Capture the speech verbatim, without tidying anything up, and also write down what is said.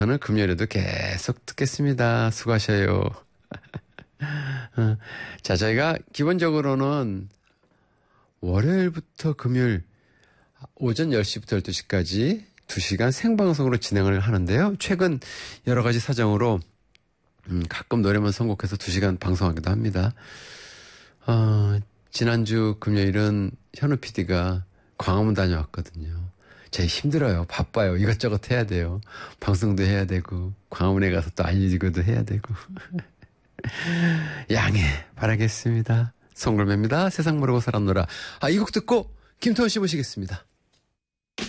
저는 금요일에도 계속 듣겠습니다. 수고하셔요. 자, 저희가 기본적으로는 월요일부터 금요일 오전 열 시부터 열두 시까지 두 시간 생방송으로 진행을 하는데요. 최근 여러 가지 사정으로 음, 가끔 노래만 선곡해서 두 시간 방송하기도 합니다. 어, 지난주 금요일은 현우 피디가 광화문 다녀왔거든요. 제일 힘들어요. 바빠요. 이것저것 해야 돼요. 방송도 해야 되고 광화문에 가서 또 알려지고도 해야 되고 양해 바라겠습니다. 송글매입니다. 세상 모르고 살았노라. 아, 이 곡 듣고 김태원 씨 모시겠습니다.